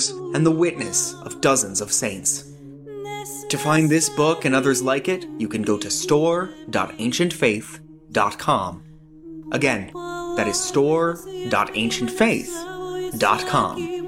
martyrs and the witness of dozens of saints. To find this book and others like it, you can go to store.ancientfaith.com. Again, that is store.ancientfaith.com.